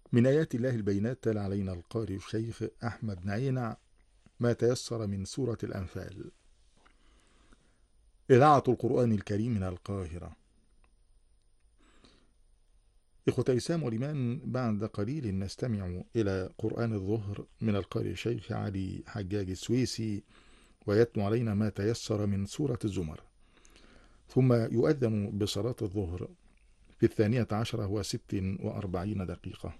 من آيات الله البينات تلا علينا القارئ الشيخ أحمد نعينع ما تيسر من سورة الأنفال. إذاعة القرآن الكريم من القاهرة. إخوة إسلام والإيمان، بعد قليل نستمع إلى قرآن الظهر من القارئ الشيخ علي حجاج السويسي، ويتلو علينا ما تيسر من سورة الزمر، ثم يؤذن بصلاة الظهر في 12 و46 دقيقة.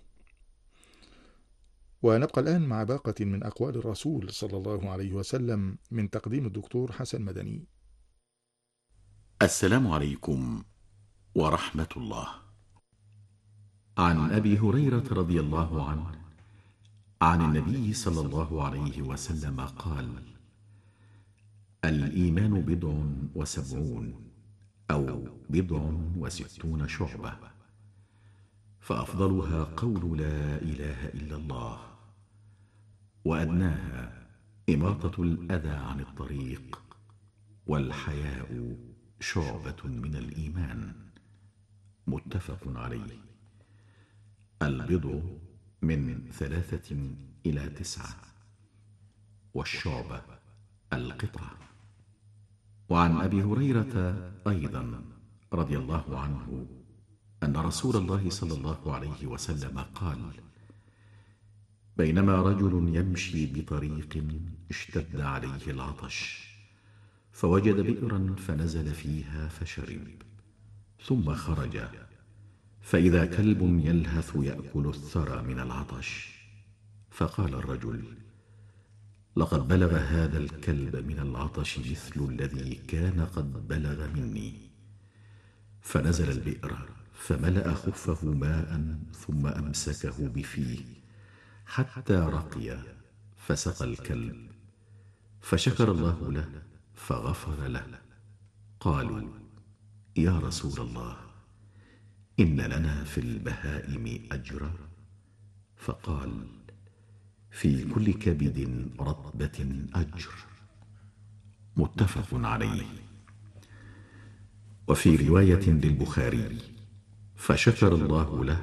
ونبقى الآن مع باقة من أقوال الرسول صلى الله عليه وسلم من تقديم الدكتور حسن مدني. السلام عليكم ورحمة الله. عن أبي هريرة رضي الله عنه عن النبي صلى الله عليه وسلم قال: الإيمان 70 أو 60 شعبة، فأفضلها قول لا إله إلا الله، وأدناها إماطة الأذى عن الطريق، والحياء شعبة من الإيمان. متفق عليه. البضع من 3 إلى 9، والشعبة القطعة. وعن أبي هريرة أيضا رضي الله عنه أن رسول الله صلى الله عليه وسلم قال: بينما رجل يمشي بطريق اشتد عليه العطش، فوجد بئرا فنزل فيها فشرب، ثم خرج فإذا كلب يلهث يأكل الثرى من العطش، فقال الرجل: لقد بلغ هذا الكلب من العطش مثل الذي كان قد بلغ مني. فنزل البئر فملأ خفه ماء، ثم أمسكه بفيه حتى رقي، فسقى الكلب، فشكر الله له فغفر له. قالوا: يا رسول الله، إن لنا في البهائم أجرا؟ فقال: في كل كبد رطبة أجر. متفق عليه. وفي رواية للبخاري: فشكر الله له